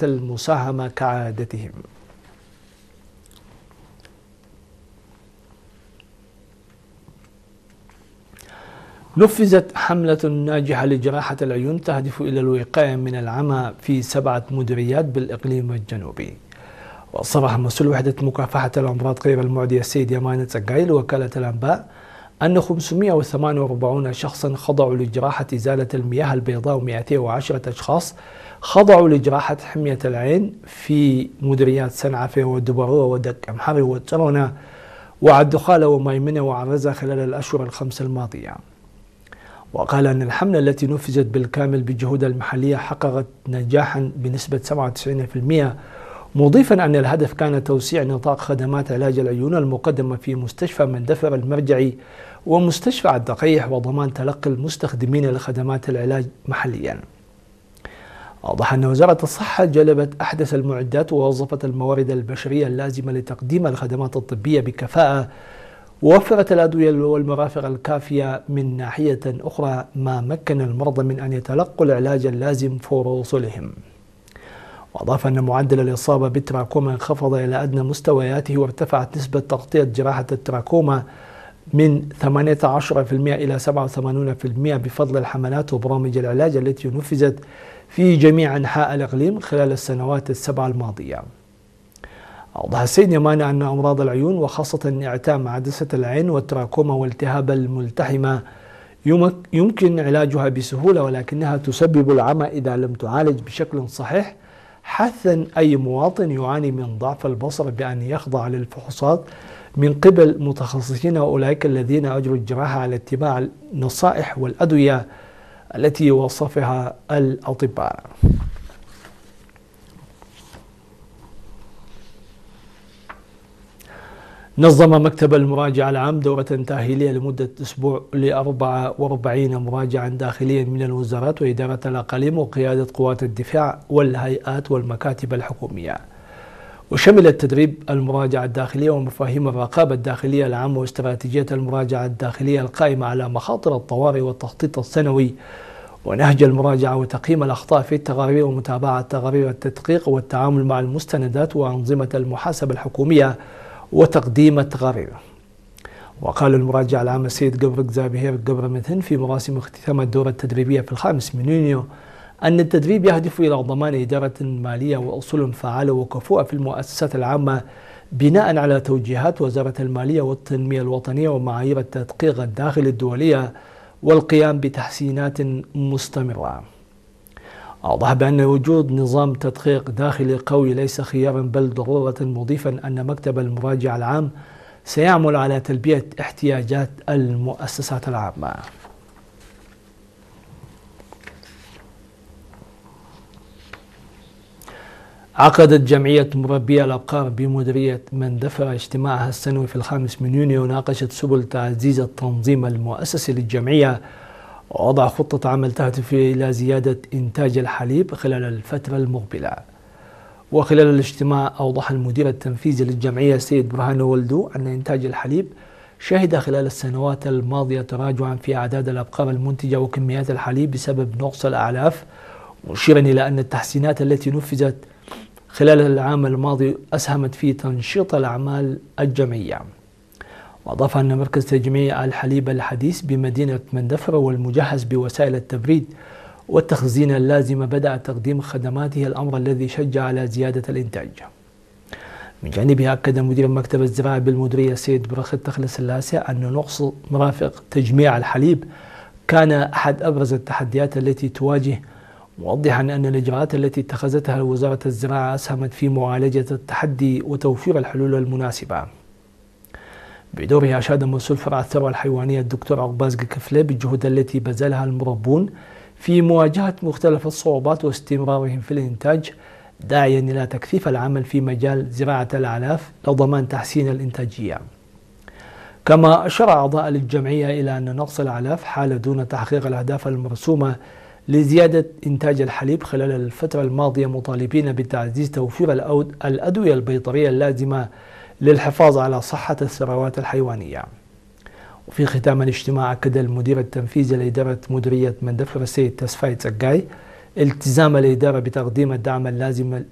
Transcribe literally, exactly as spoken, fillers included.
المساهمة كعادتهم. نفذت حملة ناجحة لجراحة العيون تهدف إلى الوقاية من العمى في سبعة مديريات بالإقليم الجنوبي. وصرح مسؤول وحدة مكافحة الأمراض غير المعدية السيد يمان تسقاي لوكالة الأنباء أن خمسمائة وثمانية وأربعين شخصا خضعوا لجراحة إزالة المياه البيضاء ومئتين وعشرة أشخاص خضعوا لجراحة حمية العين في مديريات سنعفة ودبروة ودك أمحري وترونة وعالدخالة وميمنة وعرزة خلال الأشهر الخمس الماضية. وقال أن الحملة التي نفذت بالكامل بالجهود المحلية حققت نجاحا بنسبة سبعة وتسعين بالمئة، مضيفا أن الهدف كان توسيع نطاق خدمات علاج العيون المقدمة في مستشفى مندفر المرجعي ومستشفى الدقيح وضمان تلقي المستخدمين لخدمات العلاج محليا. أوضح أن وزارة الصحة جلبت أحدث المعدات ووظفت الموارد البشرية اللازمة لتقديم الخدمات الطبية بكفاءة، ووفرت الأدوية والمرافق الكافية من ناحية أخرى، ما مكن المرضى من أن يتلقوا العلاج اللازم فور وصولهم. وأضاف أن معدل الإصابة بالتراكوما انخفض إلى أدنى مستوياته، وارتفعت نسبة تغطية جراحة التراكوما من ثمانية عشر بالمئة إلى سبعة وثمانين بالمئة بفضل الحملات وبرامج العلاج التي نفذت في جميع أنحاء الإقليم خلال السنوات السبع الماضية. أوضح السيد يماني أن أمراض العيون وخاصة إعتام عدسة العين والتراكوما والتهاب الملتحمة يمكن علاجها بسهولة، ولكنها تسبب العمى إذا لم تعالج بشكل صحيح، حثا أي مواطن يعاني من ضعف البصر بأن يخضع للفحوصات من قبل متخصصين وأولئك الذين أجروا الجراحة على اتباع النصائح والأدوية التي وصفها الأطباء. نظم مكتب المراجع العام دورة تأهيلية لمدة أسبوع لأربعة وأربعين مراجعا داخليا من الوزارات وإدارة الأقاليم وقيادة قوات الدفاع والهيئات والمكاتب الحكومية. وشمل التدريب المراجعة الداخلية ومفاهيم الرقابة الداخلية العامة واستراتيجية المراجعة الداخلية القائمة على مخاطر الطوارئ والتخطيط السنوي ونهج المراجعة وتقييم الأخطاء في التقارير ومتابعة تقارير التدقيق والتعامل مع المستندات وأنظمة المحاسبة الحكومية وتقديم التقارير. وقال المراجع العام السيد قبرق زابهير قبر مثن في مراسم اختتام الدورة التدريبية في الخامس من يونيو أن التدريب يهدف إلى ضمان إدارة مالية وأصول فعالة وكفؤة في المؤسسات العامة بناء على توجيهات وزارة المالية والتنمية الوطنية ومعايير التدقيق الداخلي الدولية والقيام بتحسينات مستمرة. أوضح بأن وجود نظام تدقيق داخلي قوي ليس خيارا بل ضرورة، مضيفا أن مكتب المراجع العام سيعمل على تلبية احتياجات المؤسسات العامة. عقدت جمعية مربي الأبقار بمديرية مندفر اجتماعها السنوي في الخامس من يونيو وناقشت سبل تعزيز التنظيم المؤسسي للجمعية ووضع خطة عمل تهدف إلى زيادة إنتاج الحليب خلال الفترة المقبلة. وخلال الاجتماع أوضح المدير التنفيذي للجمعية السيد برهان ولدو أن إنتاج الحليب شهد خلال السنوات الماضية تراجعا في أعداد الأبقار المنتجة وكميات الحليب بسبب نقص الأعلاف، مشيرا إلى أن التحسينات التي نفذت خلال العام الماضي أسهمت في تنشيط الأعمال الجمعية. وأضاف أن مركز تجميع الحليب الحديث بمدينة مندفر والمجهز بوسائل التبريد والتخزين اللازمة بدأ تقديم خدماته، الأمر الذي شجع على زيادة الإنتاج. من جانبه أكد مدير المكتب الزراعي بالمديرية السيد برخ التخل السلاسة أن نقص مرافق تجميع الحليب كان أحد أبرز التحديات التي تواجه، موضحا أن الإجراءات التي اتخذتها وزارة الزراعة أسهمت في معالجة التحدي وتوفير الحلول المناسبة. بدوره أشاد مسؤول فرع الثروة الحيوانية الدكتور عقباز كفلة بالجهود التي بذلها المربون في مواجهة مختلف الصعوبات واستمرارهم في الإنتاج، داعيا إلى تكثيف العمل في مجال زراعة الأعلاف لضمان تحسين الإنتاجية. كما أشار أعضاء الجمعية إلى أن نقص الأعلاف حال دون تحقيق الأهداف المرسومة لزيادة إنتاج الحليب خلال الفترة الماضية، مطالبين بتعزيز توفير الأدوية البيطرية اللازمة للحفاظ على صحة الثروات الحيوانية. وفي ختام الاجتماع أكد المدير التنفيذي لإدارة مديرية مندفر السيد تسفاي تسقاي التزام الإدارة بتقديم الدعم اللازم